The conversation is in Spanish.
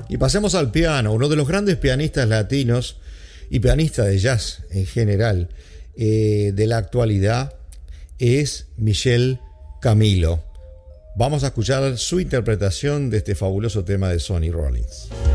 Y pasemos al piano. Uno de los grandes pianistas latinos y pianista de jazz en general de la actualidad es Michel Camilo. Vamos a escuchar su interpretación de este fabuloso tema de Sonny Rollins.